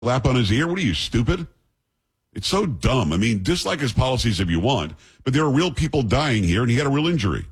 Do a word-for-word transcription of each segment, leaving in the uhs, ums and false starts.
Lap on his ear? What are you, stupid? It's so dumb. I mean, dislike his policies if you want, but there are real people dying here, and he had a real injury.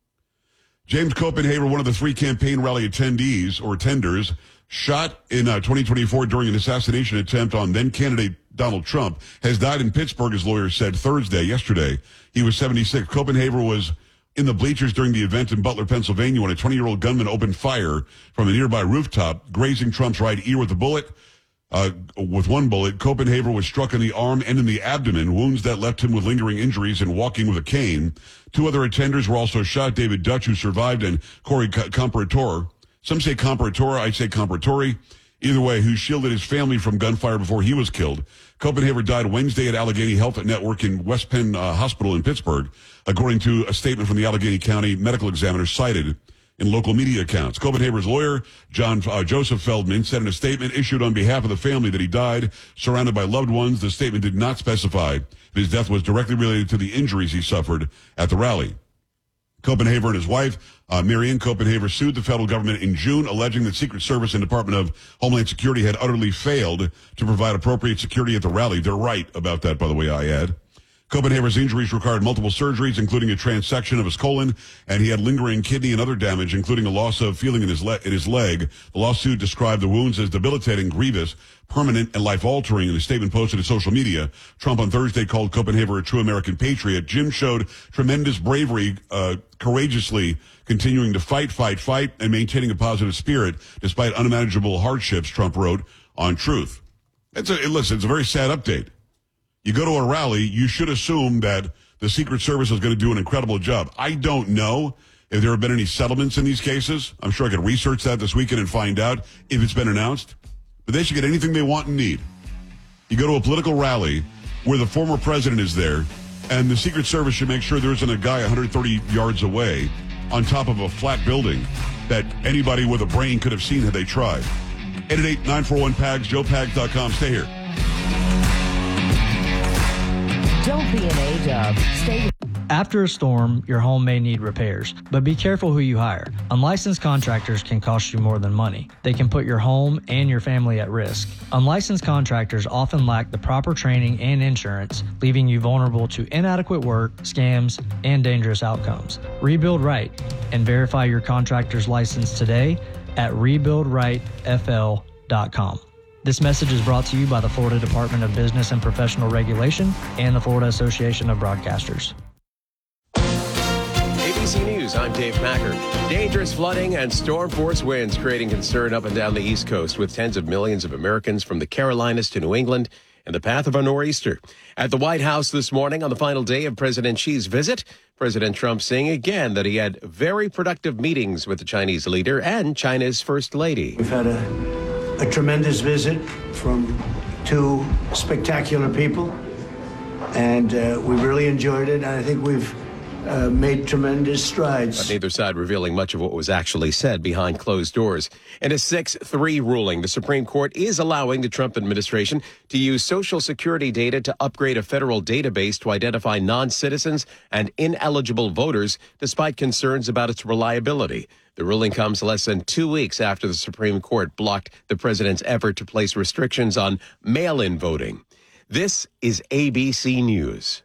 James Copenhaver, one of the three campaign rally attendees or attenders, shot in uh, twenty twenty-four during an assassination attempt on then-candidate Donald Trump, has died in Pittsburgh, his lawyer said Thursday, yesterday. He was seventy-six. Copenhaver was in the bleachers during the event in Butler, Pennsylvania, when a twenty-year-old gunman opened fire from a nearby rooftop, grazing Trump's right ear with a bullet. Uh, with one bullet, Copenhaver was struck in the arm and in the abdomen, wounds that left him with lingering injuries and walking with a cane. Two other attenders were also shot, David Dutch, who survived, and Corey Comparator. Some say Comparator, I say Comparatori. Either way, who shielded his family from gunfire before he was killed. Copenhaver died Wednesday at Allegheny Health Network in West Penn uh, Hospital in Pittsburgh, according to a statement from the Allegheny County Medical Examiner cited in local media accounts. Copenhaver's lawyer, John uh, Joseph Feldman, said in a statement issued on behalf of the family that he died surrounded by loved ones. The statement did not specify that his death was directly related to the injuries he suffered at the rally. Copenhaver and his wife, uh, Marianne Copenhaver, sued the federal government in June, alleging that Secret Service and Department of Homeland Security had utterly failed to provide appropriate security at the rally. They're right about that, by the way, I add. Copenhaver's injuries required multiple surgeries, including a transection of his colon, and he had lingering kidney and other damage, including a loss of feeling in his, le- in his leg. The lawsuit described the wounds as debilitating, grievous, permanent, and life-altering. In a statement posted to social media, Trump on Thursday called Copenhaver a true American patriot. Jim showed tremendous bravery, uh, courageously continuing to fight, fight, fight, and maintaining a positive spirit despite unimaginable hardships, Trump wrote on Truth. It's a, listen, it's a very sad update. You go to a rally, you should assume that the Secret Service is going to do an incredible job. I don't know if there have been any settlements in these cases. I'm sure I could research that this weekend and find out if it's been announced. But they should get anything they want and need. You go to a political rally where the former president is there, and the Secret Service should make sure there isn't a guy one hundred thirty yards away on top of a flat building that anybody with a brain could have seen had they tried. eight eight eight, nine four one, P A G S, joe pags dot com. Stay here. Don't be an A-dub. Stay. After a storm, your home may need repairs, but be careful who you hire. Unlicensed contractors can cost you more than money. They can put your home and your family at risk. Unlicensed contractors often lack the proper training and insurance, leaving you vulnerable to inadequate work, scams, and dangerous outcomes. Rebuild right and verify your contractor's license today at rebuild right f l dot com. This message is brought to you by the Florida Department of Business and Professional Regulation and the Florida Association of Broadcasters. A B C News, I'm Dave Packer. Dangerous flooding and storm force winds creating concern up and down the East Coast, with tens of millions of Americans from the Carolinas to New England in the path of a nor'easter. At the White House this morning on the final day of President Xi's visit, President Trump saying again that he had very productive meetings with the Chinese leader and China's First Lady. We've had a A tremendous visit from two spectacular people, and uh, we really enjoyed it, and I think we've uh, made tremendous strides. But neither side revealing much of what was actually said behind closed doors. In a six three ruling, the Supreme Court is allowing the Trump administration to use Social Security data to upgrade a federal database to identify non-citizens and ineligible voters, despite concerns about its reliability. The ruling comes less than two weeks after the Supreme Court blocked the president's effort to place restrictions on mail-in voting. This is A B C News.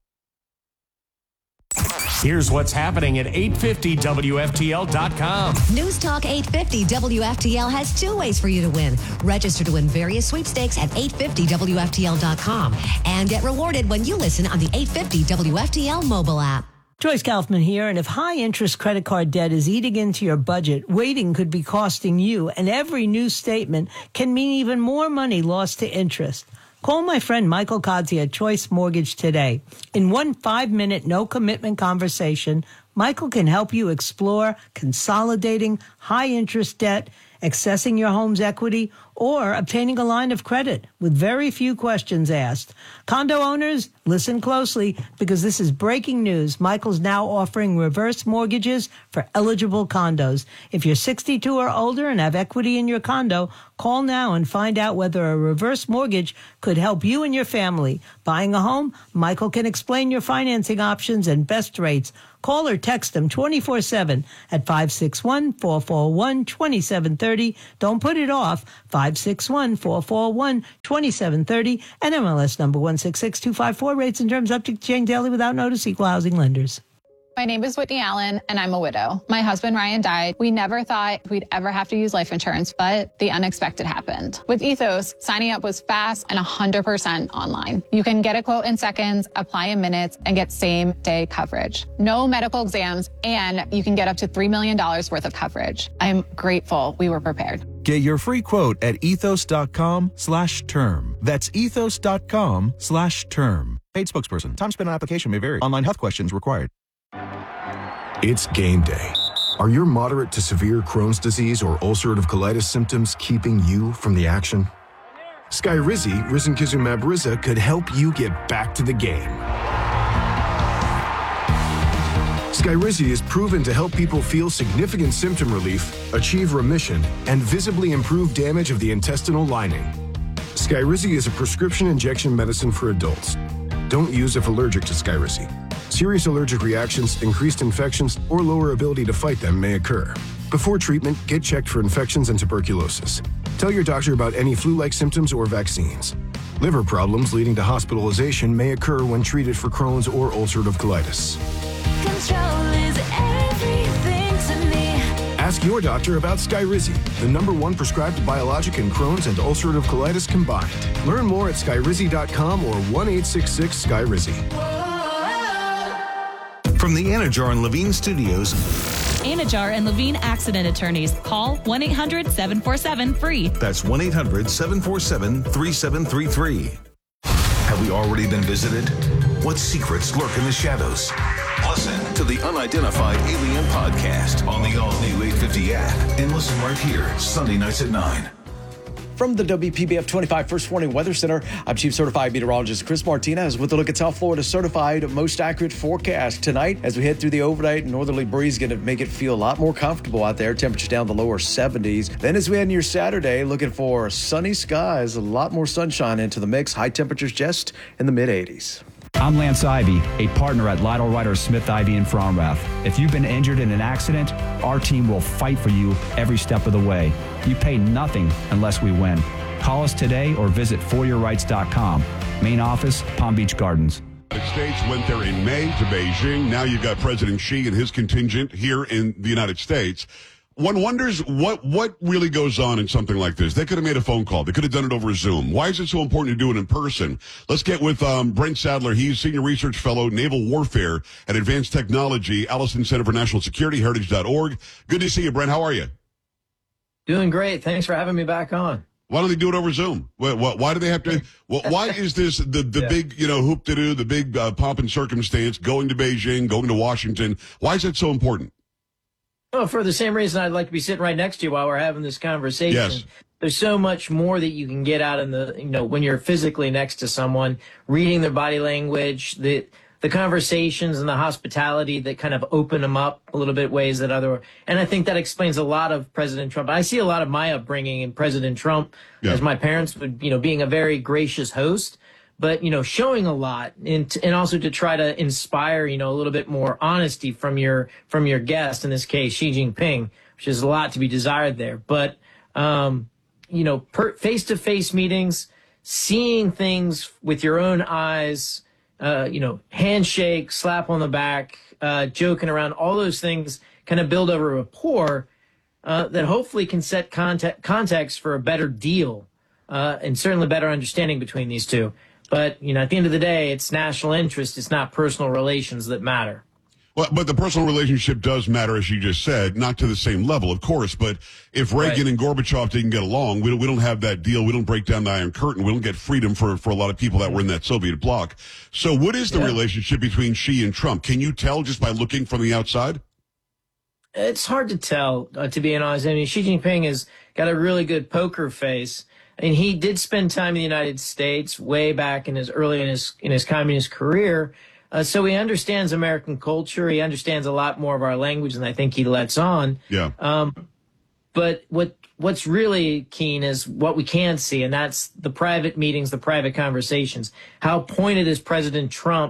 Here's what's happening at eight fifty W F T L dot com. News Talk eight fifty W F T L has two ways for you to win. Register to win various sweepstakes at eight fifty W F T L dot com and get rewarded when you listen on the eight fifty W F T L mobile app. Joyce Kaufman here, and if high-interest credit card debt is eating into your budget, waiting could be costing you, and every new statement can mean even more money lost to interest. Call my friend Michael Kadzia at Choice Mortgage today. In one five-minute, no-commitment conversation, Michael can help you explore consolidating high-interest debt, accessing your home's equity, or obtaining a line of credit with very few questions asked. Condo owners, listen closely because this is breaking news. Michael's now offering reverse mortgages for eligible condos. If you're sixty-two or older and have equity in your condo, call now and find out whether a reverse mortgage could help you and your family. Buying a home? Michael can explain your financing options and best rates. Call or text them twenty-four seven at five six one, four four one, two seven three zero. Don't put it off. five six one, four four one, two seven three zero and M L S number one six six two five four. Rates and terms subject to change daily without notice. Equal housing lenders. My name is Whitney Allen, and I'm a widow. My husband, Ryan, died. We never thought we'd ever have to use life insurance, but the unexpected happened. With Ethos, signing up was fast and one hundred percent online. You can get a quote in seconds, apply in minutes, and get same-day coverage. No medical exams, and you can get up to three million dollars worth of coverage. I'm grateful we were prepared. Get your free quote at ethos.com slash term. That's ethos.com slash term. Paid spokesperson. Time spent on application may vary. Online health questions required. It's game day. Are your moderate to severe Crohn's disease or ulcerative colitis symptoms keeping you from the action? Skyrizi, risankizumab Riza, could help you get back to the game. Skyrizi is proven to help people feel significant symptom relief, achieve remission, and visibly improve damage of the intestinal lining. Skyrizi is a prescription injection medicine for adults. Don't use if allergic to Skyrizi. Serious allergic reactions, increased infections, or lower ability to fight them may occur. Before treatment, get checked for infections and tuberculosis. Tell your doctor about any flu-like symptoms or vaccines. Liver problems leading to hospitalization may occur when treated for Crohn's or ulcerative colitis. Control is everything to me. Ask your doctor about Skyrizi, the number one prescribed biologic in Crohn's and ulcerative colitis combined. Learn more at skyrizi dot com or one eight six six Skyrizi. From the Anajar and Levine Studios. Anajar and Levine Accident Attorneys. Call one eight hundred seven four seven free. That's one eight hundred seven four seven three seven three three. Have we already been visited? What secrets lurk in the shadows? Listen to the Unidentified Alien Podcast on the all-new eight fifty app and listen right here, Sunday nights at nine. From the W P B F twenty-five First Warning Weather Center, I'm Chief Certified Meteorologist Chris Martinez with a look at South Florida's certified most accurate forecast. Tonight, as we head through the overnight, northerly breeze going to make it feel a lot more comfortable out there. Temperatures down to lower seventies. Then as we head into your Saturday, looking for sunny skies, a lot more sunshine into the mix. High temperatures just in the mid eighties. I'm Lance Ivy, a partner at Lytle Ryder Smith Ivy in Fromrath. If you've been injured in an accident, our team will fight for you every step of the way. You pay nothing unless we win. Call us today or visit for your rights dot com. Main office, Palm Beach Gardens. The United States went there in May to Beijing. Now you've got President Xi and his contingent here in the United States. One wonders what, what really goes on in something like this. They could have made a phone call. They could have done it over Zoom. Why is it so important to do it in person? Let's get with um, Brent Sadler. He's Senior Research Fellow, Naval Warfare at Advanced Technology, Allison Center for National Security, heritage dot org. Good to see you, Brent. How are you? Doing great. Thanks for having me back on. Why don't they do it over Zoom? Why, why do they have to? Why is this the, the yeah. big, you know, hoop-de-doo, the big uh, pomp and circumstance, going to Beijing, going to Washington? Why is that so important? Oh, for the same reason I'd like to be sitting right next to you while we're having this conversation. Yes. There's so much more that you can get out in the, you know, when you're physically next to someone, reading their body language, the the conversations and the hospitality that kind of open them up a little bit ways that other, and I think that explains a lot of President Trump. I see a lot of my upbringing in President Trump yeah. as my parents would, you know, being a very gracious host, but, you know, showing a lot and, and also to try to inspire, you know, a little bit more honesty from your, from your guest, in this case, Xi Jinping, which is a lot to be desired there. But, um, you know, per, face-to-face meetings, seeing things with your own eyes, uh, you know, handshake, slap on the back, uh, joking around, all those things kind of build over rapport uh, that hopefully can set context, context for a better deal uh, and certainly better understanding between these two. But, you know, at the end of the day, it's national interest. It's not personal relations that matter. Well, but the personal relationship does matter, as you just said, not to the same level, of course. But if Reagan right. and Gorbachev didn't get along, we don't, we don't have that deal. We don't break down the Iron Curtain. We don't get freedom for, for a lot of people that were in that Soviet bloc. So what is the yeah. relationship between Xi and Trump? Can you tell just by looking from the outside? It's hard to tell, uh, to be honest. I mean, Xi Jinping has got a really good poker face. I mean, he did spend time in the United States way back in his early in his in his communist career. Uh, so he understands American culture. He understands a lot more of our language than I think he lets on. Yeah. Um, but what what's really keen is what we can see, and that's the private meetings, the private conversations. How pointed is President Trump?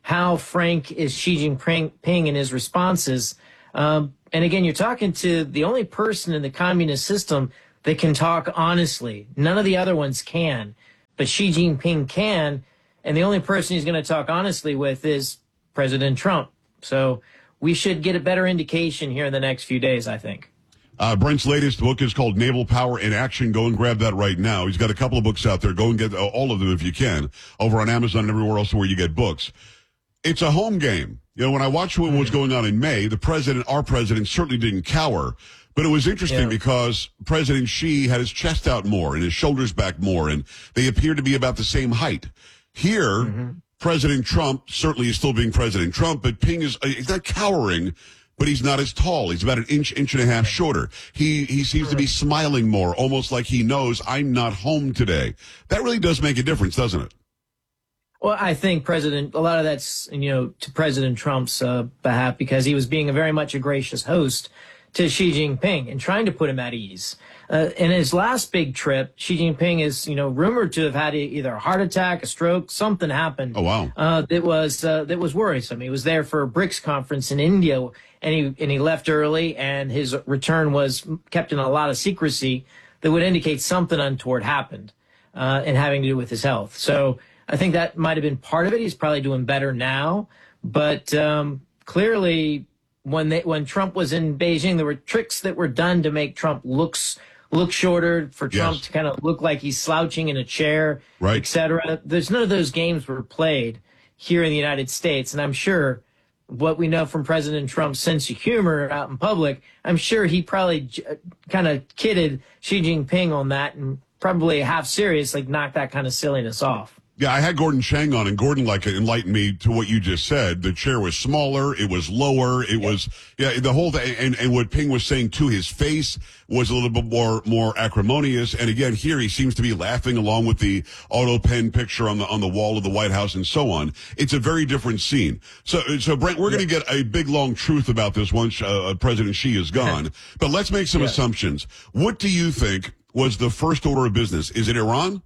how frank is Xi Jinping in his responses? Um, and again, you're talking to the only person in the communist system that can talk honestly. None of the other ones can, but Xi Jinping can. And the only person he's going to talk honestly with is President Trump. So we should get a better indication here in the next few days, I think. Uh, Brent's latest book is called Naval Power in Action. Go and grab that right now. He's got a couple of books out there. Go and get all of them if you can over on Amazon and everywhere else where you get books. It's a home game. You know, when I watched what was going on in May, the president, our president, certainly didn't cower. But it was interesting yeah. because President Xi had his chest out more and his shoulders back more, and they appeared to be about the same height. Here, mm-hmm. President Trump certainly is still being President Trump, but Ping is he's not cowering, but he's not as tall. He's about an inch, inch and a half shorter. He he seems to be smiling more, almost like he knows I'm not home today. That really does make a difference, doesn't it? Well, I think President, a lot of that's, you know, to President Trump's uh, behalf, because he was being a very much a gracious host to Xi Jinping and trying to put him at ease. Uh, in his last big trip, Xi Jinping is, you know, rumored to have had a, either a heart attack, a stroke, something happened. Oh, wow. Uh, that was, uh, that was worrisome. He was there for a BRICS conference in India, and he, and he left early, and his return was kept in a lot of secrecy that would indicate something untoward happened, uh, and having to do with his health. So I think that might have been part of it. He's probably doing better now, but, um, clearly when they, when Trump was in Beijing, there were tricks that were done to make Trump looks, look shorter, for Trump yes. to kind of look like he's slouching in a chair, right. et cetera. There's none of those games were played here in the United States. And I'm sure what we know from President Trump's sense of humor out in public, I'm sure he probably j- kind of kidded Xi Jinping on that and probably half serious, like knocked that kind of silliness off. Yeah, I had Gordon Chang on, and Gordon like enlightened me to what you just said. The chair was smaller, it was lower, it yeah. was yeah, the whole thing. And, and what Ping was saying to his face was a little bit more more acrimonious. And again, here he seems to be laughing along with the auto pen picture on the on the wall of the White House and so on. It's a very different scene. So, so Brent, we're yeah. going to get a big long truth about this once uh, President Xi is gone. But let's make some yeah. assumptions. What do you think was the first order of business? Is it Iran?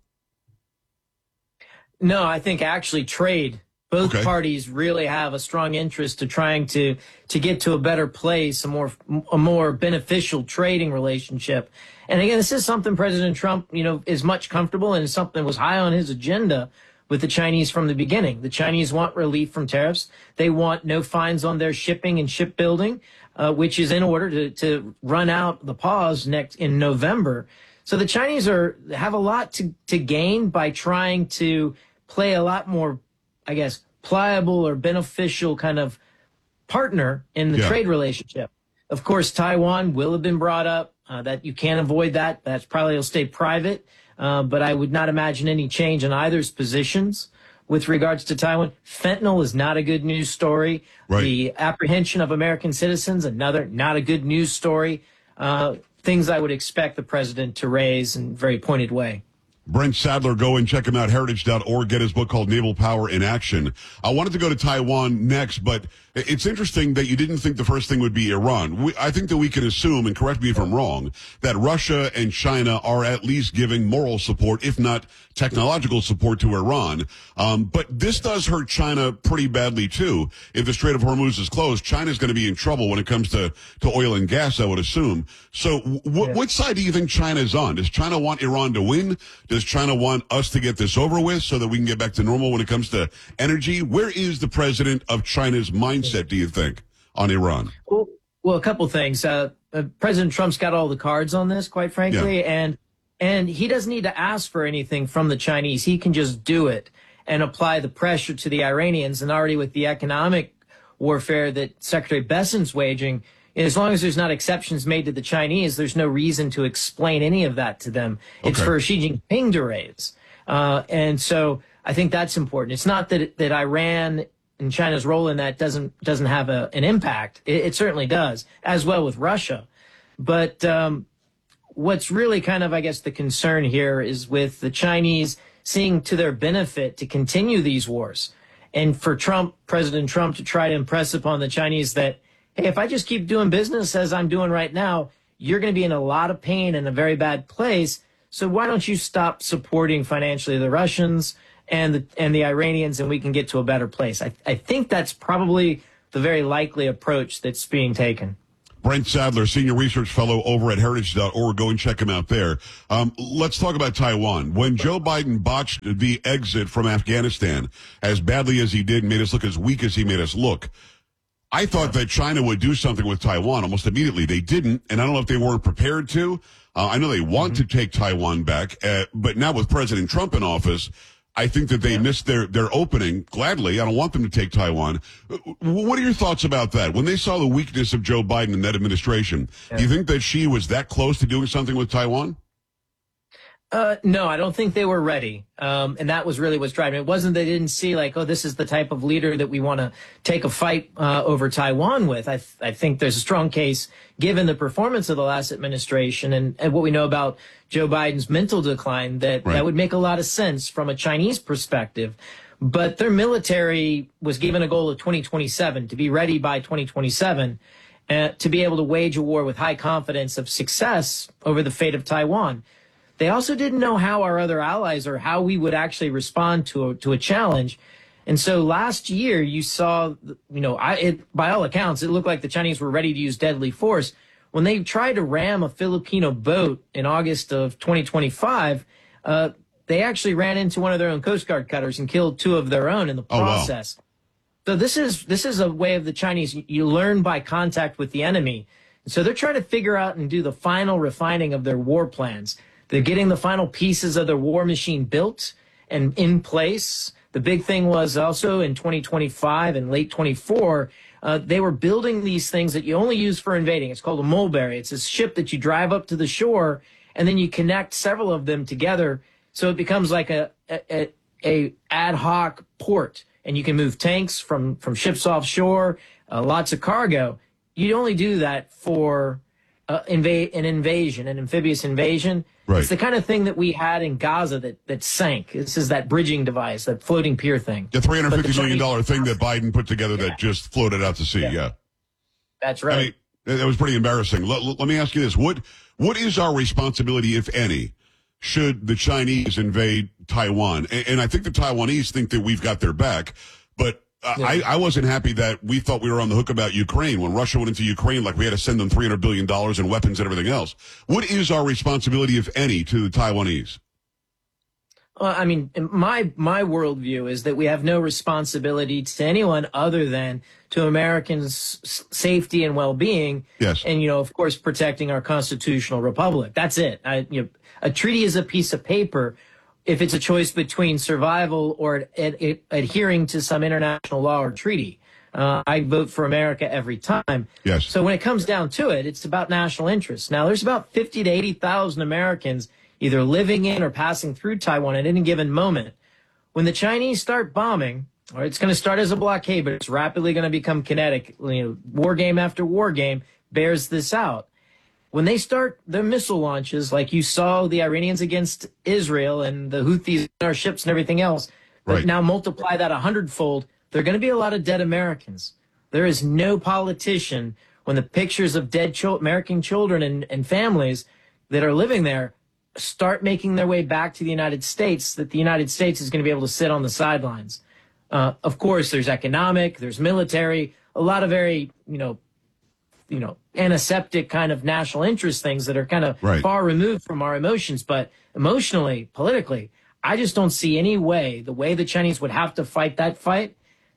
No, I think actually trade. Both okay. parties really have a strong interest to trying to to get to a better place, a more a more beneficial trading relationship. And again, this is something President Trump, you know, is much comfortable and something that was high on his agenda with the Chinese from the beginning. The Chinese want relief from tariffs. They want no fines on their shipping and shipbuilding, uh, which is in order to to run out the pause next in November. So the Chinese are have a lot to to gain by trying to play a lot more, I guess, pliable or beneficial kind of partner in the yeah. trade relationship. Of course, Taiwan will have been brought up. Uh, that you can't avoid that. That's probably will stay private. Uh, but I would not imagine any change in either's positions with regards to Taiwan. Fentanyl is not a good news story. Right. The apprehension of American citizens, another not a good news story. Uh, things I would expect the president to raise in a very pointed way. Brent Sadler, go and check him out, heritage dot org. Get his book called Naval Power in Action. I wanted to go to Taiwan next, but it's interesting that you didn't think the first thing would be Iran. We, I think that we can assume, and correct me if I'm wrong, that Russia and China are at least giving moral support, if not technological support, to Iran. Um, but this does hurt China pretty badly, too. If the Strait of Hormuz is closed, China's going to be in trouble when it comes to, to oil and gas, I would assume. So w- yeah. what side do you think China's on? Does China want Iran to win? Does China want us to get this over with so that we can get back to normal when it comes to energy? Where is the president of China's mindset, do you think, on Iran? Well, well a couple things. Uh, uh, President Trump's got all the cards on this, quite frankly, yeah. and and he doesn't need to ask for anything from the Chinese. He can just do it and apply the pressure to the Iranians. And already with the economic warfare that Secretary Bessent's waging, as long as there's not exceptions made to the Chinese, there's no reason to explain any of that to them. It's okay. for Xi Jinping to raise. Uh, and so I think that's important. It's not that that Iran and China's role in that doesn't doesn't have a, an impact. It, it certainly does, as well with Russia. But um, what's really kind of, I guess, the concern here is with the Chinese seeing to their benefit to continue these wars. And for Trump, President Trump, to try to impress upon the Chinese that, hey, if I just keep doing business as I'm doing right now, you're going to be in a lot of pain and a very bad place. So why don't you stop supporting financially the Russians and the, and the Iranians, and we can get to a better place. I, I think that's probably the very likely approach that's being taken. Brent Sadler, Senior Research Fellow over at heritage dot org. Go and check him out there. Um, let's talk about Taiwan. When Joe Biden botched the exit from Afghanistan as badly as he did and made us look as weak as he made us look, I thought that China would do something with Taiwan almost immediately. They didn't, and I don't know if they weren't prepared to. Uh, I know they want mm-hmm. to take Taiwan back, uh, but now with President Trump in office, I think that they missed their, their opening. Gladly, I don't want them to take Taiwan. What are your thoughts about that? When they saw the weakness of Joe Biden and that administration, yeah. do you think that she was that close to doing something with Taiwan? Uh, no, I don't think they were ready. Um, and that was really what's driving it. It wasn't they didn't see like, oh, this is the type of leader that we want to take a fight uh, over Taiwan with. I, th- I think there's a strong case, given the performance of the last administration and, and what we know about Joe Biden's mental decline, that right. that would make a lot of sense from a Chinese perspective. But their military was given a goal of twenty twenty-seven, to be ready by twenty twenty-seven, uh, to be able to wage a war with high confidence of success over the fate of Taiwan. They also didn't know how our other allies or how we would actually respond to a, to a challenge. And so last year you saw, you know, I, it, by all accounts, it looked like the Chinese were ready to use deadly force. When they tried to ram a Filipino boat in August of twenty twenty-five, uh, they actually ran into one of their own Coast Guard cutters and killed two of their own in the process. Oh, wow. So this is this is a way of the Chinese. You learn by contact with the enemy. So they're trying to figure out and do the final refining of their war plans. They're getting the final pieces of their war machine built and in place. The big thing was also in twenty twenty-five and late twenty-four, uh, they were building these things that you only use for invading. It's called a mulberry. It's a ship that you drive up to the shore, and then you connect several of them together, so it becomes like a a, a ad hoc port, and you can move tanks from, from ships offshore, uh, lots of cargo. You only do that for uh, invade an invasion, an amphibious invasion. Right. It's the kind of thing that we had in Gaza that, that sank. This is that bridging device, that floating pier thing. The three hundred fifty million dollars thing that Biden put together yeah. that just floated out to sea, yeah. yeah. That's right. I mean, that was pretty embarrassing. Let, let me ask you this. What What is our responsibility, if any, should the Chinese invade Taiwan? And, and I think the Taiwanese think that we've got their back, but uh, yeah. I, I wasn't happy that we thought we were on the hook about Ukraine when Russia went into Ukraine, like we had to send them three hundred billion dollars in weapons and everything else. What is our responsibility, if any, to the Taiwanese? Well, I mean, my my worldview is that we have no responsibility to anyone other than to Americans' safety and well-being. Yes. And, you know, of course, protecting our constitutional republic. That's it. I, you know, a treaty is a piece of paper. If it's a choice between survival or ad- ad- adhering to some international law or treaty, uh, I vote for America every time. Yes. So when it comes down to it, it's about national interests. Now, there's about fifty to eighty thousand Americans either living in or passing through Taiwan at any given moment. When the Chinese start bombing, or it's going to start as a blockade, but it's rapidly going to become kinetic. You know, war game after war game bears this out. When they start their missile launches, like you saw the Iranians against Israel and the Houthis in our ships and everything else, but right. now multiply that a hundredfold, there are going to be a lot of dead Americans. There is no politician, when the pictures of dead ch- American children and, and families that are living there start making their way back to the United States, that the United States is going to be able to sit on the sidelines. Uh, of course, there's economic, there's military, a lot of very, you know, you know, antiseptic kind of national interest things that are kind of right. far removed from our emotions. But emotionally, politically, I just don't see any way, the way the Chinese would have to fight that fight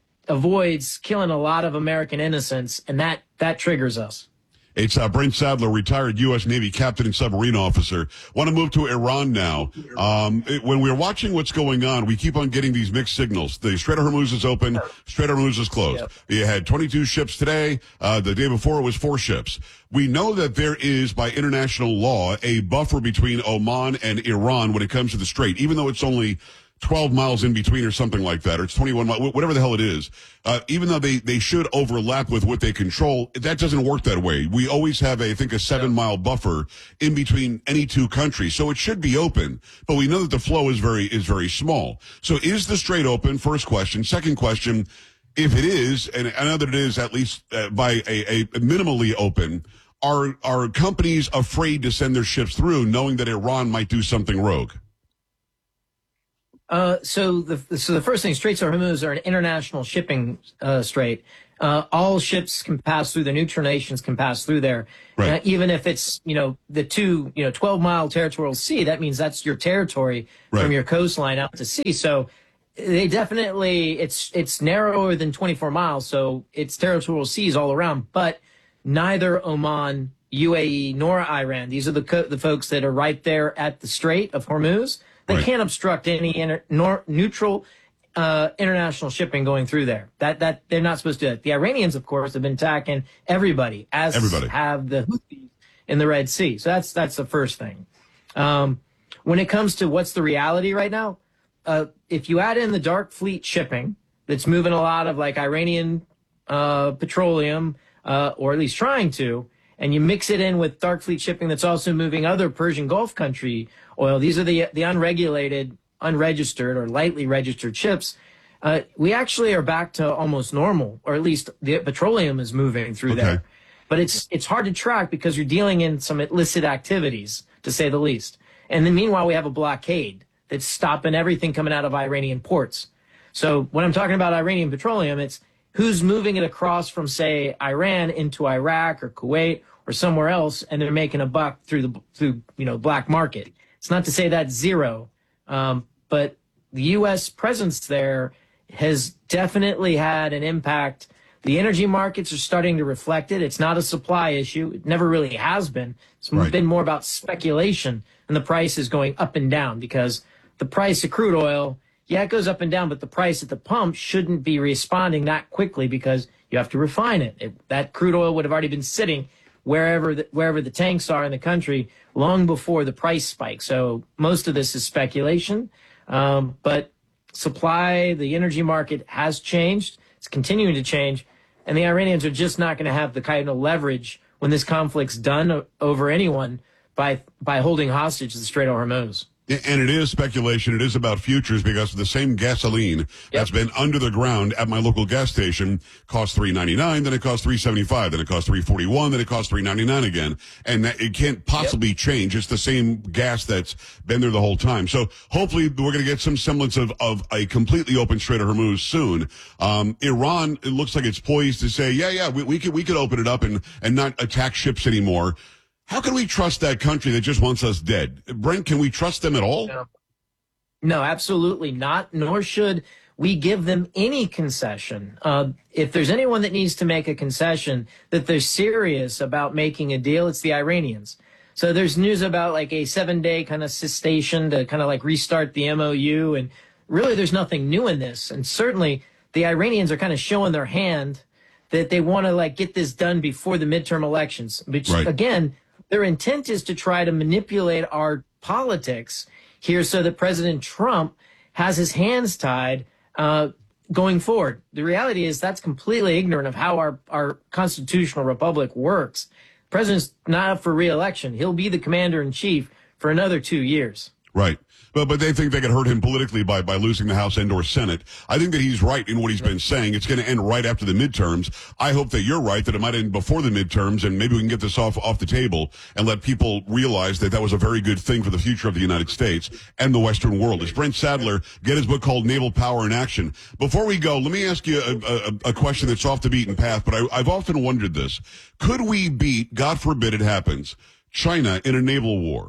avoids killing a lot of American innocents, and that, that triggers us. It's uh, Brent Sadler, retired U S Navy captain and submarine officer. Want to move to Iran now. Um, it, when we're watching what's going on, we keep on getting these mixed signals. The Strait of Hormuz is open. Strait of Hormuz is closed. Yep. You had twenty-two ships today. Uh, the day before it was four ships. We know that there is, by international law, a buffer between Oman and Iran when it comes to the Strait, even though it's only twelve miles in between or something like that, or it's twenty-one miles, whatever the hell it is. Uh, even though they, they should overlap with what they control, that doesn't work that way. We always have, a, I think, a seven-mile buffer in between any two countries. So it should be open, but we know that the flow is very is very small. So is the Strait open? First question. Second question, if it is, and I know that it is at least uh, by a, a minimally open, are are companies afraid to send their ships through knowing that Iran might do something rogue? Uh, so the so the first thing, Straits of Hormuz are an international shipping uh, strait. Uh, all ships can pass through. The neutral nations can pass through there, right. uh, even if it's you know the two you know twelve mile territorial sea. That means that's your territory right. from your coastline out to sea. So they definitely it's it's narrower than twenty-four miles, so it's territorial seas all around. But neither Oman, U A E, nor Iran. These are the co- the folks that are right there at the Strait of Hormuz. They right. can't obstruct any inter- nor neutral uh, international shipping going through there. That that they're not supposed to do that. The Iranians, of course, have been attacking everybody, as everybody. have the Houthis in the Red Sea. So that's that's the first thing. Um, when it comes to what's the reality right now, uh, if you add in the dark fleet shipping that's moving a lot of like Iranian uh, petroleum, uh, or at least trying to, and you mix it in with dark fleet shipping that's also moving other Persian Gulf country oil. These are the the unregulated, unregistered, or lightly registered ships. Uh, we actually are back to almost normal, or at least the petroleum is moving through okay. there. But it's it's hard to track because you're dealing in some illicit activities, to say the least. And then meanwhile, we have a blockade that's stopping everything coming out of Iranian ports. So when I'm talking about Iranian petroleum, it's who's moving it across from, say, Iran into Iraq or Kuwait or somewhere else, and they're making a buck through the through you know black market. It's not to say that's zero, um, but the U S presence there has definitely had an impact. The energy markets are starting to reflect it. It's not a supply issue. It never really has been. It's right. been more about speculation, and the price is going up and down because the price of crude oil, yeah, it goes up and down, but the price at the pump shouldn't be responding that quickly because you have to refine it. it that crude oil would have already been sitting wherever the, wherever the tanks are in the country long before the price spike. So most of this is speculation, um, but supply, the energy market has changed. It's continuing to change, and the Iranians are just not going to have the kind of leverage when this conflict's done over anyone by by holding hostage the Strait of Hormuz. And it is speculation. It is about futures because the same gasoline yep. that's been under the ground at my local gas station costs three ninety-nine, then it costs three seventy-five, then it costs three forty-one, then it costs three ninety-nine again. And that, it can't possibly yep. change. It's the same gas that's been there the whole time. So hopefully we're going to get some semblance of, of a completely open Strait of Hormuz soon. Um, Iran, it looks like it's poised to say, yeah, yeah, we, we could, we could open it up and, and not attack ships anymore. How can we trust that country that just wants us dead? Brent, can we trust them at all? No, no absolutely not, nor should we give them any concession. Uh, if there's anyone that needs to make a concession, that they're serious about making a deal, it's the Iranians. So there's news about like a seven-day kind of cessation to kind of like restart the M O U, and really there's nothing new in this. And certainly the Iranians are kind of showing their hand that they want to like get this done before the midterm elections, which right. again, their intent is to try to manipulate our politics here so that President Trump has his hands tied uh, going forward. The reality is that's completely ignorant of how our, our constitutional republic works. The president's not up for re-election. He'll be the commander-in-chief for another two years. Right. But but they think they could hurt him politically by, by losing the House and or Senate. I think that he's right in what he's been saying. It's going to end right after the midterms. I hope that you're right, that it might end before the midterms, and maybe we can get this off, off the table and let people realize that that was a very good thing for the future of the United States and the Western world. As Brent Sadler, get his book called Naval Power in Action. Before we go, let me ask you a, a, a question that's off the beaten path, but I, I've often wondered this. Could we beat, God forbid it happens, China in a naval war?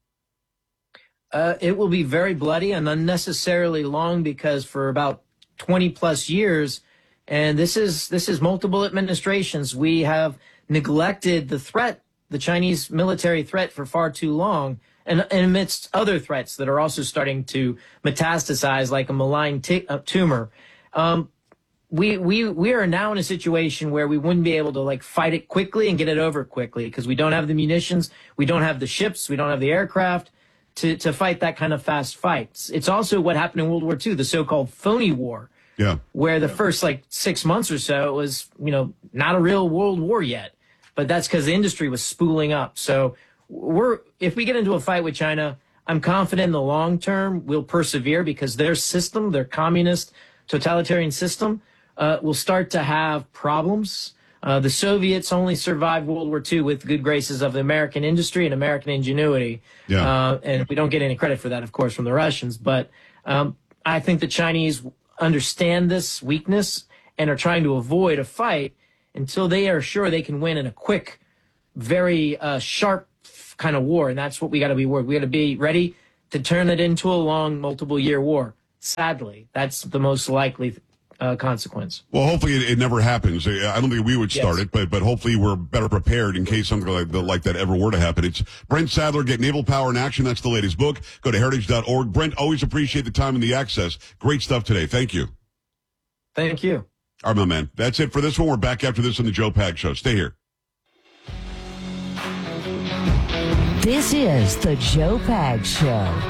Uh, it will be very bloody and unnecessarily long because for about twenty plus years, and this is this is multiple administrations, we have neglected the threat, the Chinese military threat, for far too long, and, and amidst other threats that are also starting to metastasize like a malign t- uh, tumor. Um, we we we are now in a situation where we wouldn't be able to like fight it quickly and get it over quickly because we don't have the munitions, we don't have the ships, we don't have the aircraft to, to fight that kind of fast fights. It's also what happened in World War Two, the so-called phony war, yeah, where the first like six months or so it was, you know, not a real world war yet, but that's because the industry was spooling up. So we're if we get into a fight with China, I'm confident in the long term we'll persevere because their system, their communist totalitarian system, uh, will start to have problems. Uh, the Soviets only survived World War Two with good graces of the American industry and American ingenuity. Yeah. Uh, and we don't get any credit for that, of course, from the Russians. But um, I think the Chinese understand this weakness and are trying to avoid a fight until they are sure they can win in a quick, very uh, sharp kind of war. And that's what we got to be worried. We got to be ready to turn it into a long, multiple-year war. Sadly, that's the most likely uh, consequence. Well, hopefully it, it never happens. I don't think we would start Yes. it, but but hopefully we're better prepared in case something like, like that ever were to happen. It's Brent Sadler, Get Naval Power in Action. That's the latest book. Go to heritage dot org. Brent, always appreciate the time and the access. Great stuff today. Thank you. Thank you. All right, my man. That's it for this one. We're back after this on the Joe Pag Show. Stay here. This is the Joe Pag Show.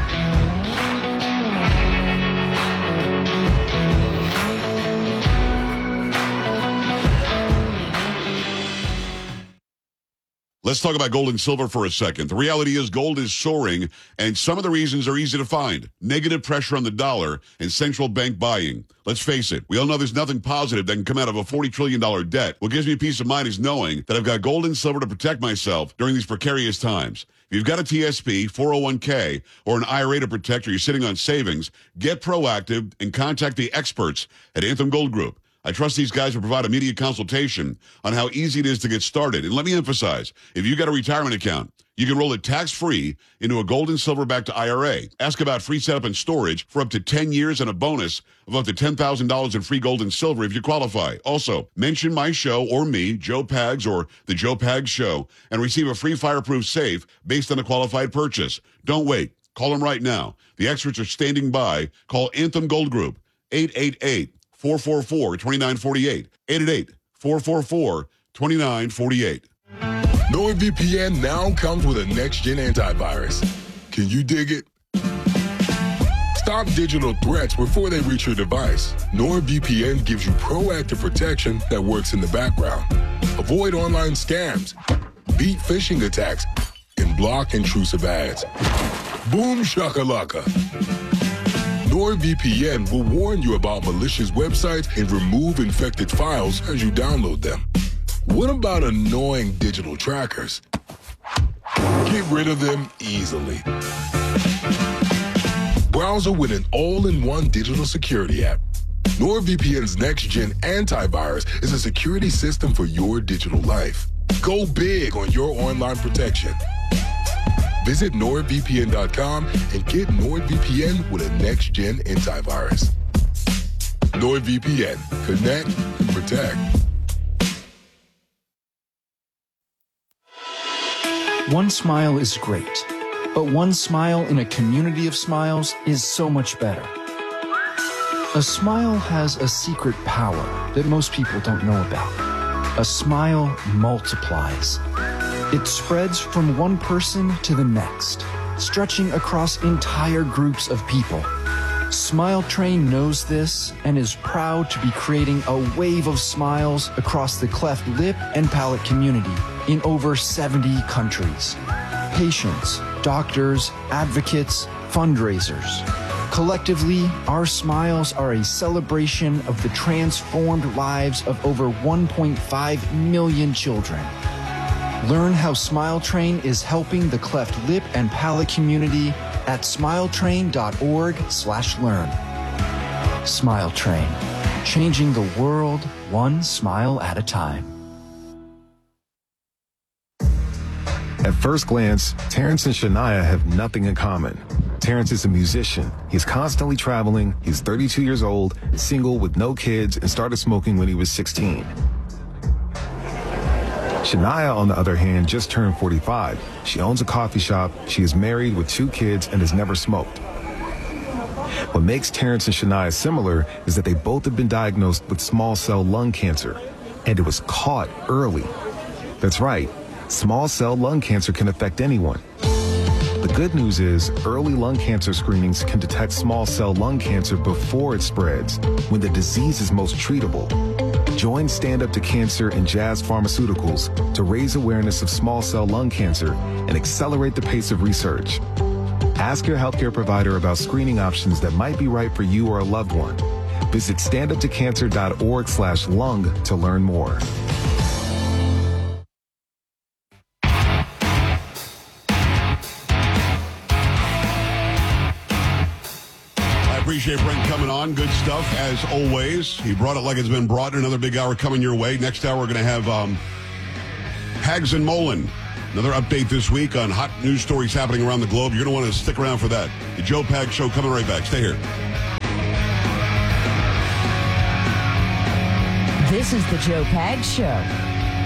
Let's talk about gold and silver for a second. The reality is gold is soaring, and some of the reasons are easy to find. Negative pressure on the dollar and central bank buying. Let's face it, we all know there's nothing positive that can come out of a forty trillion dollars debt. What gives me peace of mind is knowing that I've got gold and silver to protect myself during these precarious times. If you've got a T S P, four oh one k, or an I R A to protect, or you're sitting on savings, get proactive and contact the experts at Anthem Gold Group. I trust these guys will provide immediate consultation on how easy it is to get started. And let me emphasize, if you got a retirement account, you can roll it tax-free into a gold and silver-backed I R A. Ask about free setup and storage for up to ten years and a bonus of up to ten thousand dollars in free gold and silver if you qualify. Also, mention my show or me, Joe Pags or The Joe Pags Show, and receive a free fireproof safe based on a qualified purchase. Don't wait. Call them right now. The experts are standing by. Call Anthem Gold Group, eight eight eight, four four four, two nine four eight, eight eight eight, four four four, two nine four eight. NordVPN now comes with a next-gen antivirus. Can you dig it? Stop digital threats before they reach your device. NordVPN gives you proactive protection that works in the background. Avoid online scams, beat phishing attacks, and block intrusive ads. Boom shakalaka. NordVPN will warn you about malicious websites and remove infected files as you download them. What about annoying digital trackers? Get rid of them easily. Browser with an all-in-one digital security app. NordVPN's next-gen antivirus is a security system for your digital life. Go big on your online protection. Visit nord V P N dot com and get NordVPN with a next-gen antivirus. NordVPN. Connect and protect. One smile is great, but one smile in a community of smiles is so much better. A smile has a secret power that most people don't know about. A smile multiplies. It spreads from one person to the next, stretching across entire groups of people. Smile Train knows this and is proud to be creating a wave of smiles across the cleft lip and palate community in over seventy countries. Patients, doctors, advocates, fundraisers. Collectively, our smiles are a celebration of the transformed lives of over one point five million children. Learn how Smile Train is helping the cleft lip and palate community at smiletrain.org slash learn. Smile Train, changing the world one smile at a time. At first glance, Terrence and Shania have nothing in common. Terrence is a musician. He's constantly traveling. He's thirty-two years old, single with no kids, and started smoking when he was sixteen. Shania, on the other hand, just turned forty-five. She owns a coffee shop, she is married with two kids, and has never smoked. What makes Terrence and Shania similar is that they both have been diagnosed with small cell lung cancer, and it was caught early. That's right, small cell lung cancer can affect anyone. The good news is early lung cancer screenings can detect small cell lung cancer before it spreads, when the disease is most treatable. Join Stand Up to Cancer and Jazz Pharmaceuticals to raise awareness of small cell lung cancer and accelerate the pace of research. Ask your healthcare provider about screening options that might be right for you or a loved one. Visit standuptocancer.org slash lung to learn more. appreciate Brent coming on. Good stuff, as always. He brought it like it's been brought. Another big hour coming your way. Next hour, we're going to have um, Hags and Mullen. Another update this week on hot news stories happening around the globe. You're going to want to stick around for that. The Joe Pags Show coming right back. Stay here. This is the Joe Pags Show.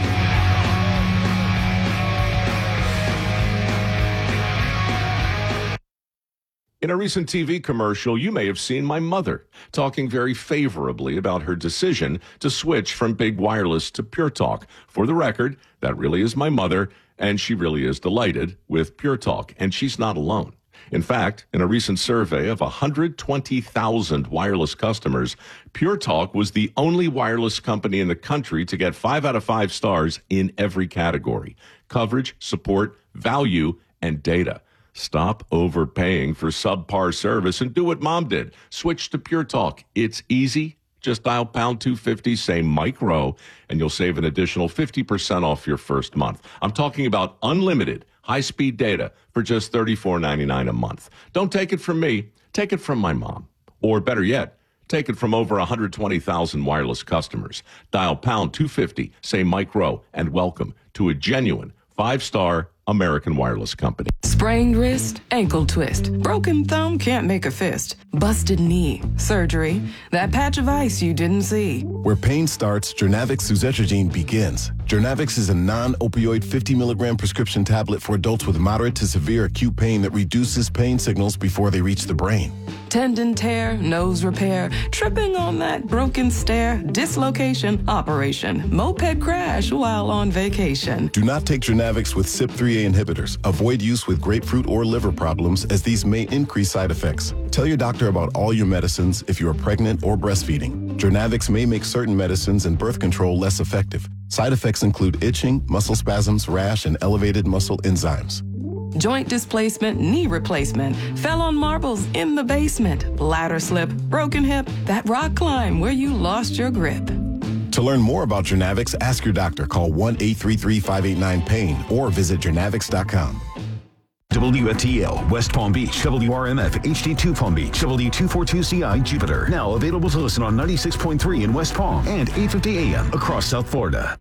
In a recent T V commercial, you may have seen my mother talking very favorably about her decision to switch from Big Wireless to Pure Talk. For the record, that really is my mother, and she really is delighted with Pure Talk, and she's not alone. In fact, in a recent survey of one hundred twenty thousand wireless customers, Pure Talk was the only wireless company in the country to get five out of five stars in every category: coverage, support, value, and data. Stop overpaying for subpar service and do what Mom did. Switch to Pure Talk. It's easy. Just dial pound two fifty, say Mike Rowe, and you'll save an additional fifty percent off your first month. I'm talking about unlimited high-speed data for just thirty-four ninety-nine a month. Don't take it from me. Take it from my mom. Or better yet, take it from over one hundred twenty thousand wireless customers. Dial pound two fifty, say Mike Rowe, and welcome to a genuine five-star American wireless company. Sprained wrist, ankle twist, broken thumb, can't make a fist, busted knee, surgery, that patch of ice you didn't see. Where pain starts, Jernavix suzetrigine begins. Jernavix is a non-opioid fifty milligram prescription tablet for adults with moderate to severe acute pain that reduces pain signals before they reach the brain. Tendon tear, nose repair, tripping on that broken stair, dislocation, operation, moped crash while on vacation. Do not take Jernavix with C Y P three A inhibitors. Avoid use with grapefruit or liver problems, as these may increase side effects. Tell your doctor about all your medicines if you are pregnant or breastfeeding. Jernavix may make certain medicines and birth control less effective. Side effects include itching, muscle spasms, rash, and elevated muscle enzymes. Joint displacement, knee replacement, fell on marbles in the basement, ladder slip, broken hip, that rock climb where you lost your grip. To learn more about Jernavix, ask your doctor. Call one eight three three, five eight nine, pain or visit Jernavix dot com. W F T L, West Palm Beach, W R M F, H D two Palm Beach, W two forty-two C I, Jupiter. Now available to listen on ninety-six point three in West Palm and eight fifty A M across South Florida.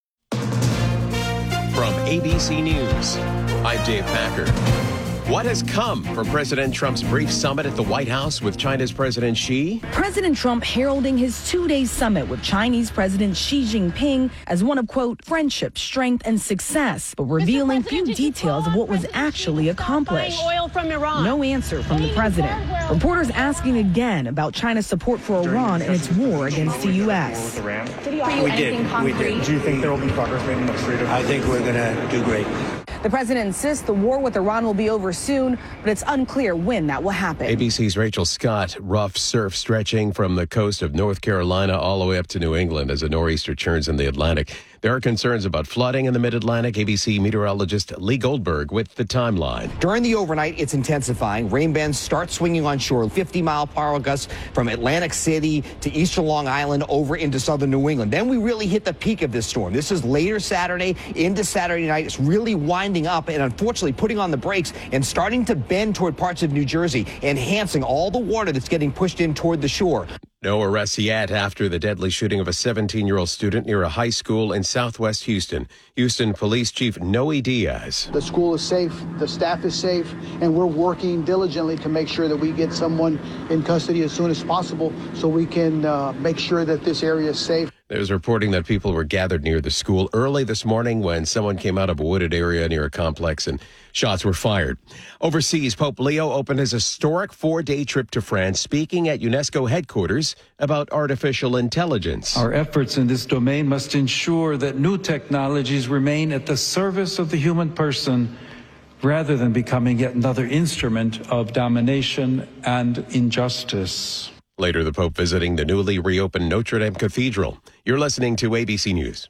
From A B C News, I'm Dave Packer. What has come from President Trump's brief summit at the White House with China's President Xi? President Trump heralding his two-day summit with Chinese President Xi Jinping as one of, quote, friendship, strength, and success, but revealing few details of what was actually accomplished. Oil from Iran. No answer from the president. Reporters asking again about China's support for Iran and its war against the U S. Did he offer you anything concrete? Do you think there will be progress made in the freedom? I think we're going to do great. The president insists the war with Iran will be over soon, but it's unclear when that will happen. A B C's Rachel Scott. Rough surf stretching from the coast of North Carolina all the way up to New England as a nor'easter churns in the Atlantic. There are concerns about flooding in the mid-Atlantic. A B C meteorologist Lee Goldberg with the timeline. During the overnight, it's intensifying. Rain bands start swinging on shore. fifty mile per hour gusts from Atlantic City to eastern Long Island over into southern New England. Then we really hit the peak of this storm. This is later Saturday into Saturday night. It's really winding up and unfortunately putting on the brakes and starting to bend toward parts of New Jersey, enhancing all the water that's getting pushed in toward the shore. No arrests yet after the deadly shooting of a seventeen-year-old student near a high school in southwest Houston. Houston Police Chief Noe Diaz. The school is safe, the staff is safe, and we're working diligently to make sure that we get someone in custody as soon as possible so we can uh, make sure that this area is safe. There's reporting that people were gathered near the school early this morning when someone came out of a wooded area near a complex and shots were fired. Overseas, Pope Leo opened his historic four-day trip to France, speaking at UNESCO headquarters about artificial intelligence. Our efforts in this domain must ensure that new technologies remain at the service of the human person rather than becoming yet another instrument of domination and injustice. Later, the Pope visiting the newly reopened Notre Dame Cathedral. You're listening to A B C News.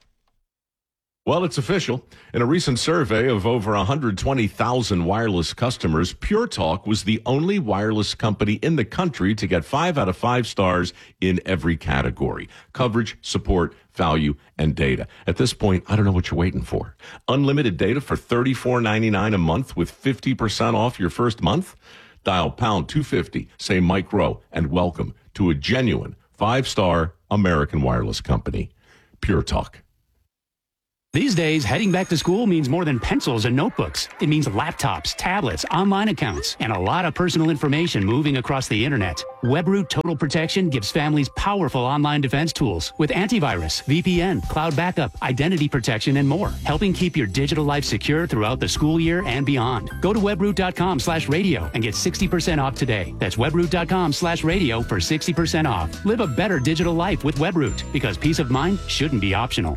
Well, it's official. In a recent survey of over one hundred twenty thousand wireless customers, Pure Talk was the only wireless company in the country to get five out of five stars in every category: coverage, support, value, and data. At this point, I don't know what you're waiting for. Unlimited data for thirty-four ninety-nine a month with fifty percent off your first month? Dial pound two fifty, say Mike Rowe, and welcome to a genuine five-star American wireless company. Pure Talk. These days, heading back to school means more than pencils and notebooks. It means laptops, tablets, online accounts, and a lot of personal information moving across the internet. WebRoot Total Protection gives families powerful online defense tools with antivirus, V P N, cloud backup, identity protection, and more, helping keep your digital life secure throughout the school year and beyond. Go to webroot.com slash radio and get sixty percent off today. That's webroot.com slash radio for sixty percent off. Live a better digital life with WebRoot, because peace of mind shouldn't be optional.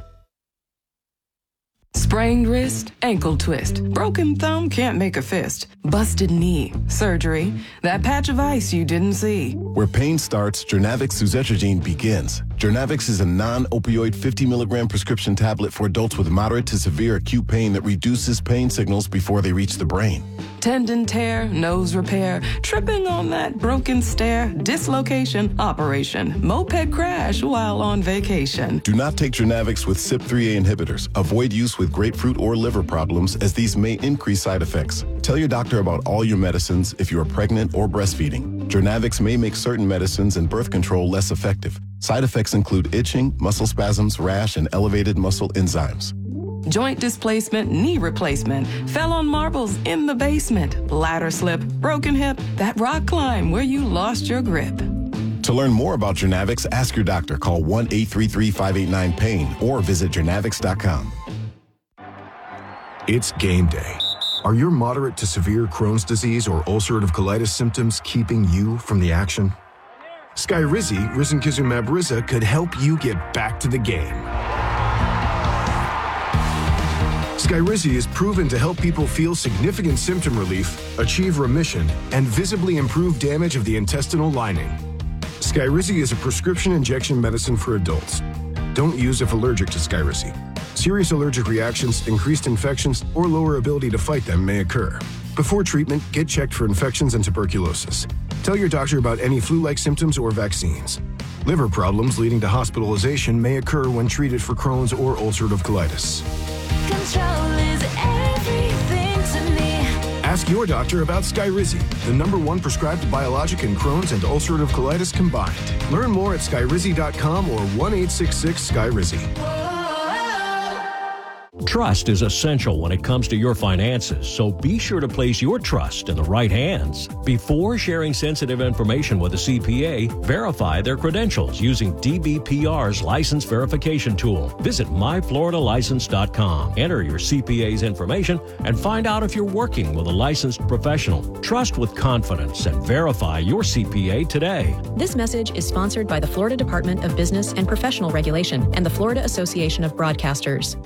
Sprained wrist, ankle twist, broken thumb, can't make a fist, busted knee, surgery, that patch of ice you didn't see. Where pain starts, Jernavix suzetrigine begins. Jernavix is a non-opioid fifty milligram prescription tablet for adults with moderate to severe acute pain that reduces pain signals before they reach the brain. Tendon tear, nose repair, tripping on that broken stair, dislocation, operation, moped crash while on vacation. Do not take Jernavix with C Y P three A inhibitors. Avoid use with grapefruit or liver problems, as these may increase side effects. Tell your doctor about all your medicines if you are pregnant or breastfeeding. Jernavix may make certain medicines and birth control less effective. Side effects include itching, muscle spasms, rash, and elevated muscle enzymes. Joint displacement, knee replacement, fell on marbles in the basement, ladder slip, broken hip, that rock climb where you lost your grip. To learn more about Jernavix, ask your doctor. Call one eight three three, five eight nine, pain or visit jernavix dot com. It's game day. Are your moderate to severe Crohn's disease or ulcerative colitis symptoms keeping you from the action? Skyrizi, risankizumab Riza, could help you get back to the game. Skyrizi is proven to help people feel significant symptom relief, achieve remission, and visibly improve damage of the intestinal lining. Skyrizi is a prescription injection medicine for adults. Don't use if allergic to Skyrizi. Serious allergic reactions, increased infections, or lower ability to fight them may occur. Before treatment, get checked for infections and tuberculosis. Tell your doctor about any flu-like symptoms or vaccines. Liver problems leading to hospitalization may occur when treated for Crohn's or ulcerative colitis. Control is everything to me. Ask your doctor about Skyrizi, the number one prescribed biologic in Crohn's and ulcerative colitis combined. Learn more at skyrizi dot com or one eight six six Skyrizi. Trust is essential when it comes to your finances, so be sure to place your trust in the right hands. Before sharing sensitive information with a C P A, verify their credentials using D B P R's license verification tool. Visit my florida license dot com. Enter your C P A's information and find out if you're working with a licensed professional. Trust with confidence and verify your C P A today. This message is sponsored by the Florida Department of Business and Professional Regulation and the Florida Association of Broadcasters.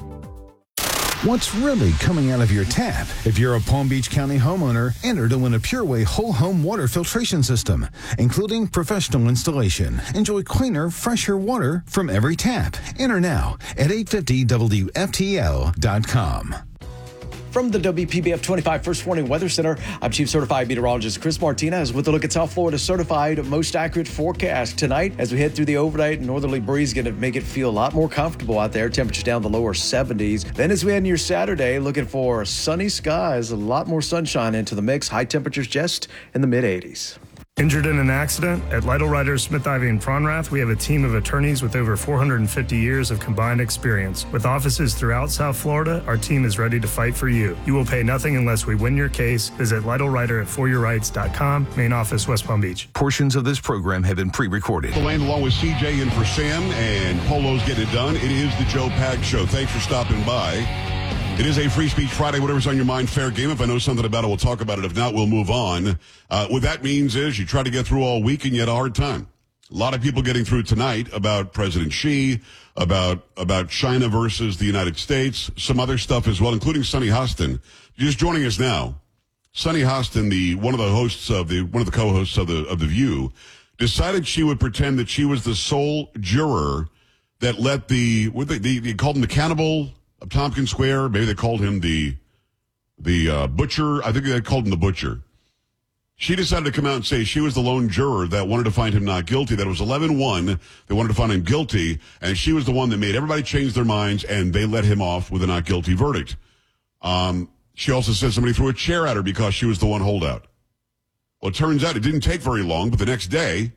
What's really coming out of your tap? If you're a Palm Beach County homeowner, enter to win a PureWay whole home water filtration system, including professional installation. Enjoy cleaner, fresher water from every tap. Enter now at eight fifty W F T L dot com. From the W P B F twenty-five First Warning Weather Center, I'm Chief Certified Meteorologist Chris Martinez with a look at South Florida's certified most accurate forecast tonight. As we head through the overnight, northerly breeze going to make it feel a lot more comfortable out there. Temperatures down the lower seventies. Then as we head into your Saturday, looking for sunny skies, a lot more sunshine into the mix. High temperatures just in the mid eighties. Injured in an accident? At Lytle Writers, Smith, Ivy, and Fronrath, we have a team of attorneys with over four hundred fifty years of combined experience. With offices throughout South Florida, our team is ready to fight for you. You will pay nothing unless we win your case. Visit Lytle Writer at for your rights dot com, main office, West Palm Beach. Portions of this program have been pre-recorded. The land along with C J in for Sam, and Polo's getting it done. It is the Joe Pag Show. Thanks for stopping by. It is a Free Speech Friday. Whatever's on your mind, fair game. If I know something about it, we'll talk about it. If not, we'll move on. Uh, what that means is you try to get through all week and you had a hard time. A lot of people getting through tonight about President Xi, about about China versus the United States, some other stuff as well, including Sunny Hostin. Just joining us now, Sunny Hostin, the one of the hosts of the one of the co-hosts of the of the View, decided she would pretend that she was the sole juror that let the what they, they, they called him the cannibal of Tompkins Square. Maybe they called him the the uh, butcher. I think they called him the butcher. She decided to come out and say she was the lone juror that wanted to find him not guilty, that it was eleven one. They wanted to find him guilty, and she was the one that made everybody change their minds, and they let him off with a not guilty verdict. Um, she also said somebody threw a chair at her because she was the one holdout. Well, it turns out it didn't take very long, but the next day,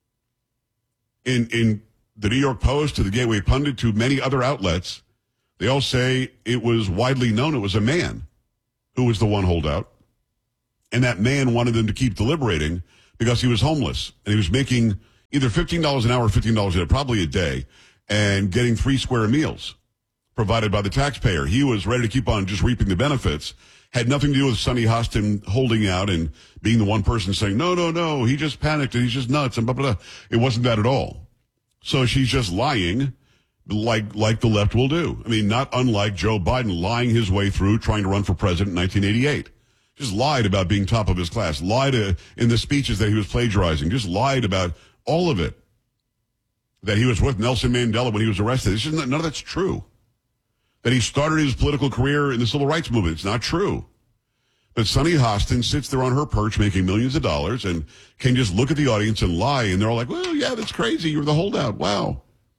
in in the New York Post, to the Gateway Pundit, to many other outlets, they all say it was widely known it was a man who was the one holdout. And that man wanted them to keep deliberating because he was homeless. And he was making either fifteen dollars an hour or fifteen dollars a day, probably a day, and getting three square meals provided by the taxpayer. He was ready to keep on just reaping the benefits. Had nothing to do with Sunny Hostin holding out and being the one person saying, no, no, no, he just panicked and he's just nuts and blah, blah, blah. It wasn't that at all. So she's just lying like like the left will do. I mean, not unlike Joe Biden lying his way through trying to run for president in nineteen eighty-eight. Just lied about being top of his class, lied uh, in the speeches that he was plagiarizing, just lied about all of it. That he was with Nelson Mandela when he was arrested. This is not, none of that's true. That he started his political career in the civil rights movement. It's not true. But Sunny Hostin sits there on her perch making millions of dollars and can just look at the audience and lie. And they're all like, well, yeah, that's crazy. You're the holdout. Wow.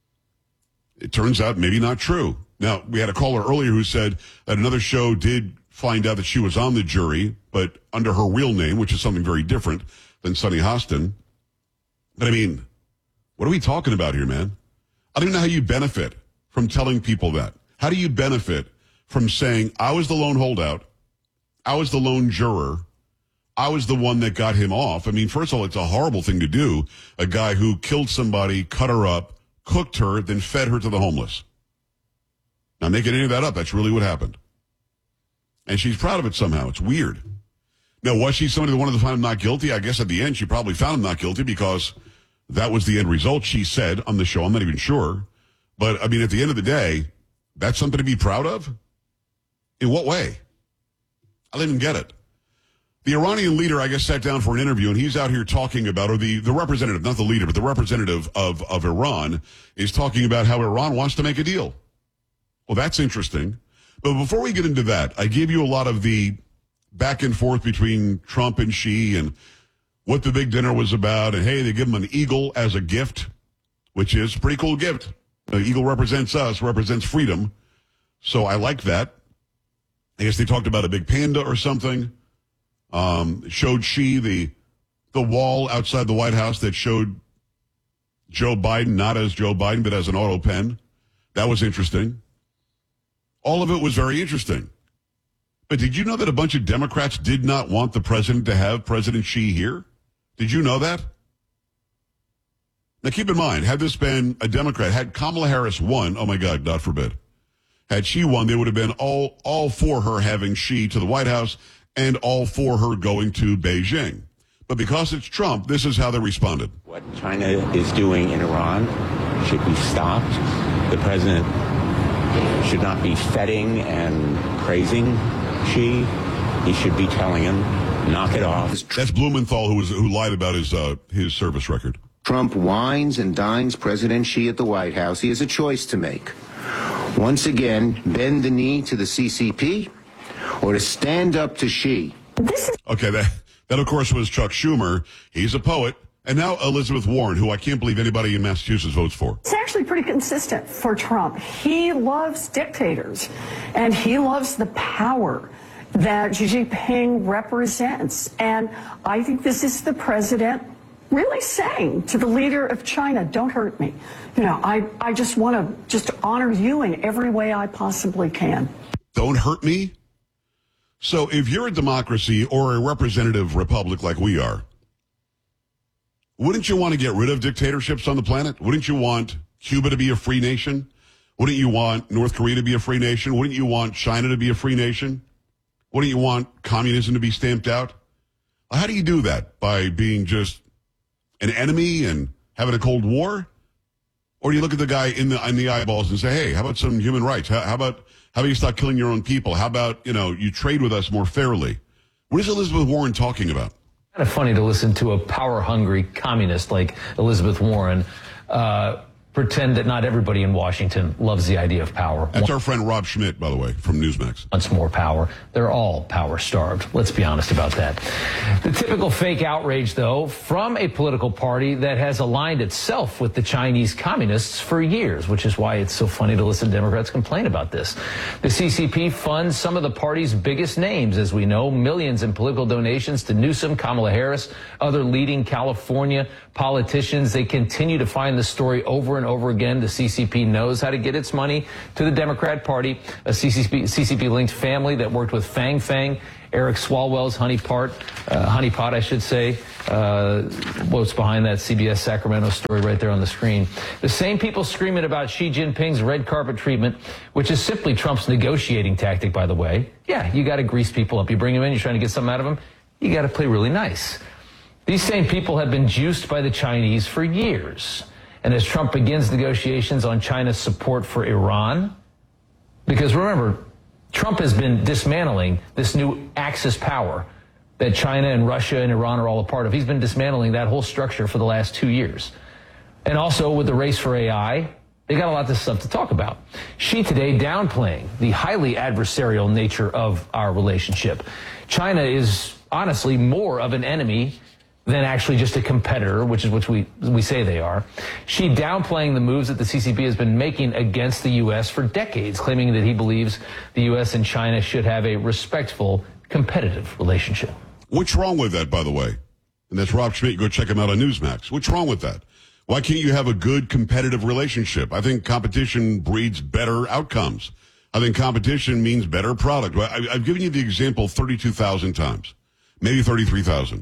It turns out maybe not true. Now, we had a caller earlier who said that another show did find out that she was on the jury, but under her real name, which is something very different than Sunny Hostin. But I mean, what are we talking about here, man? I don't even know how you benefit from telling people that. How do you benefit from saying, I was the lone holdout, I was the lone juror, I was the one that got him off? I mean, first of all, it's a horrible thing to do. A guy who killed somebody, cut her up, cooked her, then fed her to the homeless. Not making any of that up. That's really what happened. And she's proud of it somehow. It's weird. Now, was she somebody that wanted to find him not guilty? I guess at the end she probably found him not guilty because that was the end result, she said on the show. I'm not even sure. But, I mean, at the end of the day, that's something to be proud of? In what way? I didn't even get it. The Iranian leader, I guess, sat down for an interview, and he's out here talking about, or the, the representative, not the leader, but the representative of, of Iran is talking about how Iran wants to make a deal. Well, that's interesting. But before we get into that, I gave you a lot of the back and forth between Trump and Xi and what the big dinner was about. And, hey, they give him an eagle as a gift, which is a pretty cool gift. The eagle represents us, represents freedom. So I like that. I guess they talked about a big panda or something. Um, showed Xi the the wall outside the White House that showed Joe Biden, not as Joe Biden, but as an auto pen. That was interesting. All of it was very interesting. But did you know that a bunch of Democrats did not want the president to have President Xi here? Did you know that? Now, keep in mind, had this been a Democrat, had Kamala Harris won, oh, my God, God forbid, had she won, they would have been all, all for her having Xi to the White House and all for her going to Beijing. But because it's Trump, this is how they responded. What China is doing in Iran should be stopped. The president should not be feting and praising Xi. He should be telling him, knock it off. That's Blumenthal, who was who lied about his uh, his service record. Trump wines and dines President Xi at the White House. He has a choice to make. Once again, bend the knee to the C C P or to stand up to Xi. Okay, that, that of course was Chuck Schumer. He's a poet. And now Elizabeth Warren, who I can't believe anybody in Massachusetts votes for. It's actually pretty consistent for Trump. He loves dictators, and he loves the power that Xi Jinping represents. And I think this is the president really saying to the leader of China, don't hurt me. You know, I, I just want to just honor you in every way I possibly can. Don't hurt me? So if you're a democracy or a representative republic like we are, wouldn't you want to get rid of dictatorships on the planet? Wouldn't you want Cuba to be a free nation? Wouldn't you want North Korea to be a free nation? Wouldn't you want China to be a free nation? Wouldn't you want communism to be stamped out? How do you do that? By being just an enemy and having a Cold War? Or do you look at the guy in the in the eyeballs and say, hey, how about some human rights? How, how about how about you stop killing your own people? How about, you know, you trade with us more fairly? What is Elizabeth Warren talking about? Kind of funny to listen to a power-hungry communist like Elizabeth Warren uh, pretend that not everybody in Washington loves the idea of power. That's our friend Rob Schmidt, by the way, from Newsmax. Wants more power. They're all power starved. Let's be honest about that. The typical fake outrage, though, from a political party that has aligned itself with the Chinese communists for years, which is why it's so funny to listen to Democrats complain about this. The C C P funds some of the party's biggest names, as we know, millions in political donations to Newsom, Kamala Harris, other leading California politicians. They continue to find the story over and over again. The C C P knows how to get its money to the Democrat Party. A C C P, C C P-linked family that worked with Fang Fang, Eric Swalwell's honeypot, uh, honeypot, I should say. Uh, what's behind that C B S Sacramento story right there on the screen. The same people screaming about Xi Jinping's red carpet treatment, which is simply Trump's negotiating tactic, by the way. Yeah, you got to grease people up. You bring them in, you're trying to get something out of them. You got to play really nice. These same people have been juiced by the Chinese for years. And as Trump begins negotiations on China's support for Iran, because remember, Trump has been dismantling this new Axis power that China and Russia and Iran are all a part of. He's been dismantling that whole structure for the last two years. And also with the race for A I, they got a lot of stuff to talk about. Xi today downplaying the highly adversarial nature of our relationship. China is honestly more of an enemy than actually just a competitor, which is what we we say they are. Xi downplaying the moves that the C C P has been making against the U S for decades, claiming that he believes the U S and China should have a respectful, competitive relationship. What's wrong with that, by the way? And that's Rob Schmidt. Go check him out on Newsmax. What's wrong with that? Why can't you have a good competitive relationship? I think competition breeds better outcomes. I think competition means better product. I, I've given you the example thirty-two thousand times, maybe thirty-three thousand.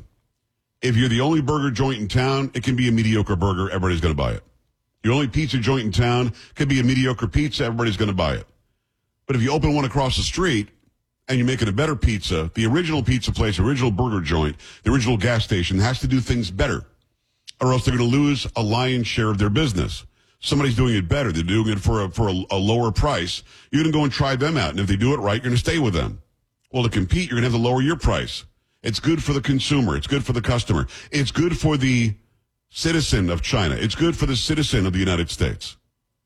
If you're the only burger joint in town, it can be a mediocre burger. Everybody's going to buy it. Your only pizza joint in town could be a mediocre pizza. Everybody's going to buy it. But if you open one across the street and you're making a better pizza, the original pizza place, original burger joint, the original gas station has to do things better, or else they're going to lose a lion's share of their business. Somebody's doing it better. They're doing it for a, for a, a lower price. You're going to go and try them out. And if they do it right, you're going to stay with them. Well, to compete, you're going to have to lower your price. It's good for the consumer. It's good for the customer. It's good for the citizen of China. It's good for the citizen of the United States.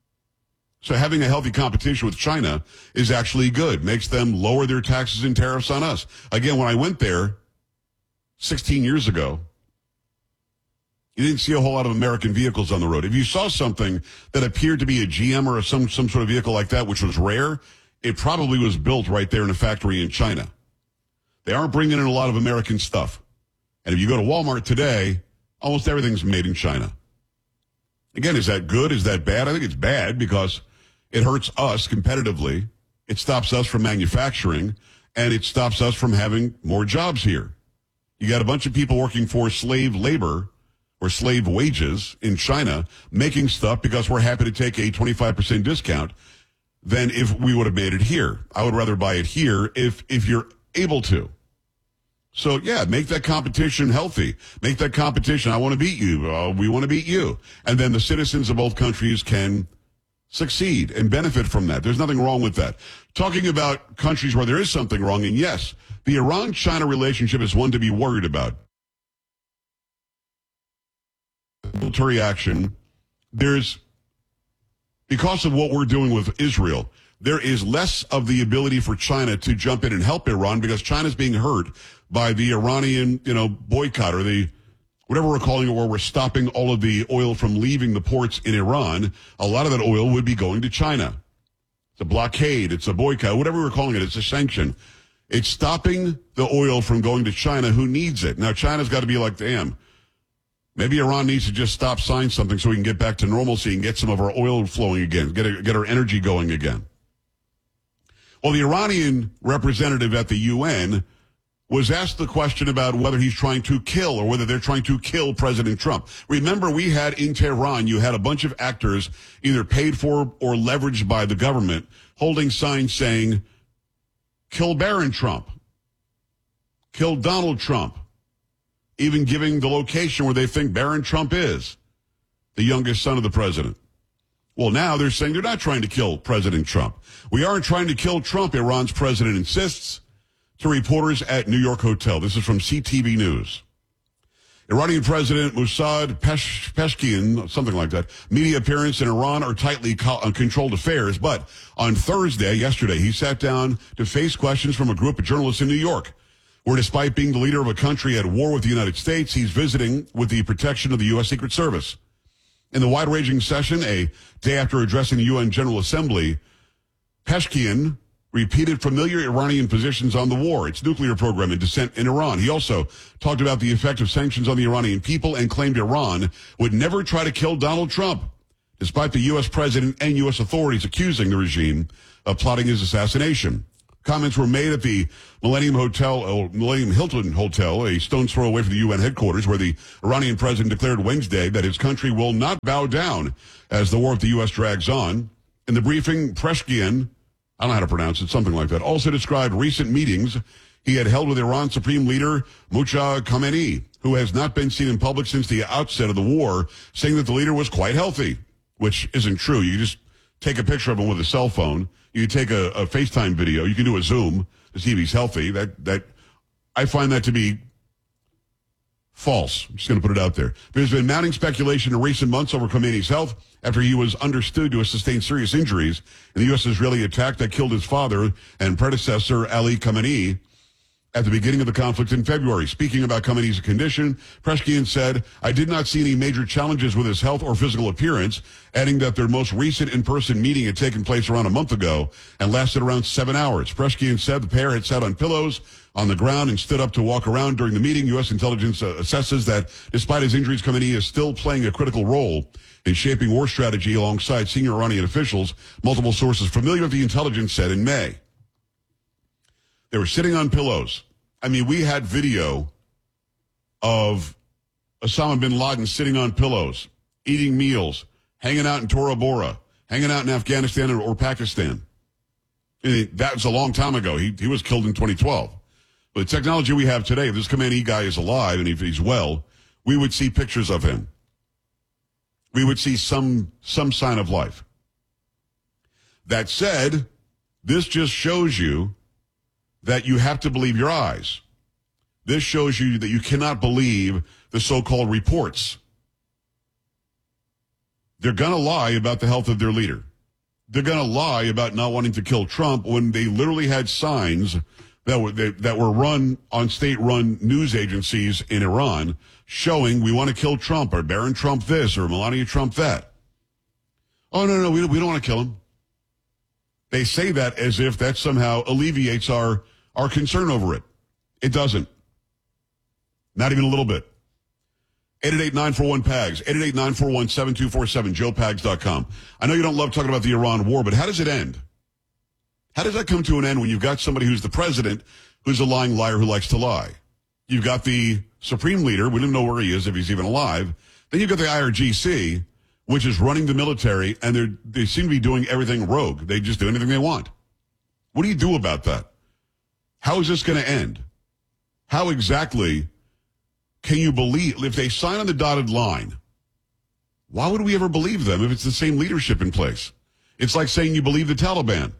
So having a healthy competition with China is actually good. Makes them lower their taxes and tariffs on us. Again, when I went there sixteen years ago, you didn't see a whole lot of American vehicles on the road. If you saw something that appeared to be a G M or some, some sort of vehicle like that, which was rare, it probably was built right there in a factory in China. They aren't bringing in a lot of American stuff. And if you go to Walmart today, almost everything's made in China. Again, is that good? Is that bad? I think it's bad because it hurts us competitively. It stops us from manufacturing, and it stops us from having more jobs here. You got a bunch of people working for slave labor or slave wages in China making stuff because we're happy to take a twenty-five percent discount than if we would have made it here. I would rather buy it here if if you're able to. So, yeah, make that competition healthy. Make that competition, I want to beat you, uh, we want to beat you. And then the citizens of both countries can succeed and benefit from that. There's nothing wrong with that. Talking about countries where there is something wrong, and yes, the Iran-China relationship is one to be worried about. Military action, there's, because of what we're doing with Israel, there is less of the ability for China to jump in and help Iran because China's being hurt by the Iranian, you know, boycott or the, whatever we're calling it, where we're stopping all of the oil from leaving the ports in Iran. A lot of that oil would be going to China. It's a blockade. It's a boycott. Whatever we're calling it, it's a sanction. It's stopping the oil from going to China, who needs it. Now, China's got to be like, damn, maybe Iran needs to just stop signing something so we can get back to normalcy and get some of our oil flowing again, get a, get our energy going again. Well, the Iranian representative at the U N was asked the question about whether he's trying to kill or whether they're trying to kill President Trump. Remember, we had in Tehran, you had a bunch of actors either paid for or leveraged by the government holding signs saying, kill Barron Trump, kill Donald Trump, even giving the location where they think Barron Trump is, the youngest son of the president. Well, now they're saying they're not trying to kill President Trump. We aren't trying to kill Trump, Iran's president insists to reporters at New York hotel. This is from C T V News. Iranian President Mossad Pesh- Peshkian, something like that, media appearance in Iran are tightly co- uh, controlled affairs. But on Thursday, yesterday, he sat down to face questions from a group of journalists in New York, where despite being the leader of a country at war with the United States, he's visiting with the protection of the U S. Secret Service. In the wide-ranging session, a day after addressing the U N General Assembly, Peshkian repeated familiar Iranian positions on the war, its nuclear program, and dissent in Iran. He also talked about the effect of sanctions on the Iranian people and claimed Iran would never try to kill Donald Trump, despite the U S president and U S authorities accusing the regime of plotting his assassination. Comments were made at the Millennium Hotel, or Millennium Hilton Hotel, a stone's throw away from the U N headquarters, where the Iranian president declared Wednesday that his country will not bow down as the war with the U S drags on. In the briefing, Peshkian, I don't know how to pronounce it, something like that, also described recent meetings he had held with Iran's Supreme Leader Mujtaba Khamenei, who has not been seen in public since the outset of the war, saying that the leader was quite healthy, which isn't true. You just take a picture of him with a cell phone. You take a, a FaceTime video. You can do a Zoom to see if he's healthy. That that I find that to be false. I'm just going to put it out there. There's been mounting speculation in recent months over Khamenei's health after he was understood to have sustained serious injuries in the U S-Israeli attack that killed his father and predecessor, Ali Khamenei, at the beginning of the conflict in February. Speaking about Khamenei's condition, Peshkian said, I did not see any major challenges with his health or physical appearance, adding that their most recent in-person meeting had taken place around a month ago and lasted around seven hours. Peshkian said the pair had sat on pillows on the ground and stood up to walk around during the meeting. U S intelligence uh, assesses that despite his injuries, Khamenei is still playing a critical role in shaping war strategy alongside senior Iranian officials, multiple sources familiar with the intelligence said in May. They were sitting on pillows. I mean, we had video of Osama bin Laden sitting on pillows, eating meals, hanging out in Tora Bora, hanging out in Afghanistan or, or Pakistan. And that was a long time ago. He, he was killed in twenty twelve. But the technology we have today, if this Khamenei guy is alive and if he's well, we would see pictures of him. We would see some some sign of life. That said, this just shows you that you have to believe your eyes. This shows you that you cannot believe the so-called reports. They're going to lie about the health of their leader. They're going to lie about not wanting to kill Trump when they literally had signs that were that, that were run on state-run news agencies in Iran showing we want to kill Trump or Barron Trump this or Melania Trump that. Oh, no, no, we don't, we don't want to kill him. They say that as if that somehow alleviates our, our concern over it. It doesn't. Not even a little bit. eight eight eight, nine four one, P A G S, eight eight eight, nine four one, seven two four seven, joe pags dot com. I know you don't love talking about the Iran war, but how does it end? How does that come to an end when you've got somebody who's the president who's a lying liar who likes to lie? You've got the supreme leader, we don't know where he is, if he's even alive. Then you've got the I R G C, which is running the military, and they they seem to be doing everything rogue. They just do anything they want. What do you do about that? How is this going to end? How exactly can you believe, if they sign on the dotted line, why would we ever believe them if it's the same leadership in place? It's like saying you believe the Taliban,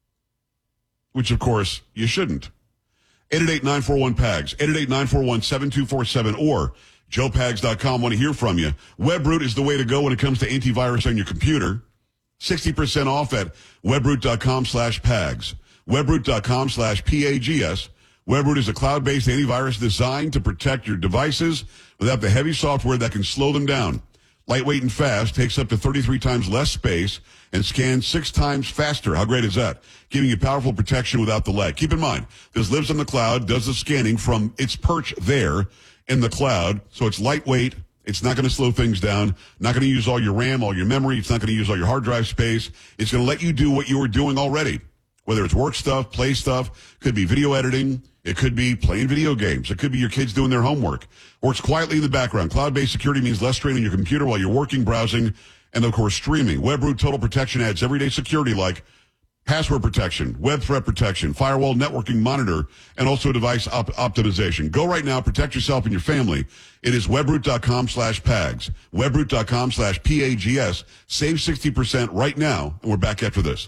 which, of course, you shouldn't. eight eight eight, nine four one, P A G S, eight eight eight, nine four one, seven two four seven, or joe pags dot com. Want to hear from you. WebRoot is the way to go when it comes to antivirus on your computer. sixty percent off at webroot dot com slash pags. webroot dot com slash P A G S. WebRoot is a cloud-based antivirus designed to protect your devices without the heavy software that can slow them down. Lightweight and fast, takes up to thirty-three times less space, and scans six times faster. How great is that? Giving you powerful protection without the lag. Keep in mind, this lives on the cloud, does the scanning from its perch there in the cloud, so it's lightweight. It's not going to slow things down, not going to use all your RAM, all your memory. It's not going to use all your hard drive space. It's going to let you do what you were doing already, whether it's work stuff, play stuff, could be video editing, it could be playing video games, it could be your kids doing their homework. Works quietly in the background. Cloud-based security means less strain on your computer while you're working, browsing, and, of course, streaming. WebRoot Total Protection adds everyday security like password protection, web threat protection, firewall networking monitor, and also device op- optimization. Go right now. Protect yourself and your family. It is webroot dot com slash pags. webroot dot com slash P A G S. Save sixty percent right now, and we're back after this.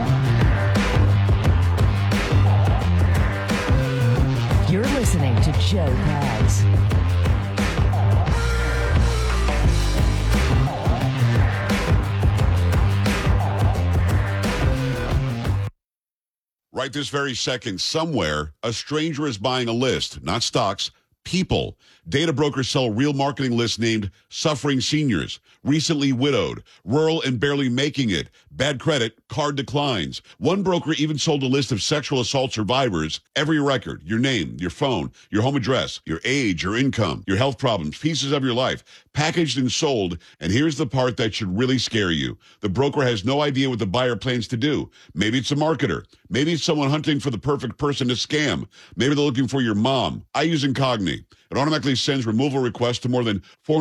You're listening to Joe Pags. Right this very second, somewhere, a stranger is buying a list, not stocks, people. Data brokers sell real marketing lists named Suffering Seniors, Recently Widowed, Rural and Barely Making It, Bad Credit, Card Declines. One broker even sold a list of sexual assault survivors, every record, your name, your phone, your home address, your age, your income, your health problems, pieces of your life, packaged and sold. And here's the part that should really scare you. The broker has no idea what the buyer plans to do. Maybe it's a marketer. Maybe it's someone hunting for the perfect person to scam. Maybe they're looking for your mom. I use Incogni. It automatically sends removal requests to more than four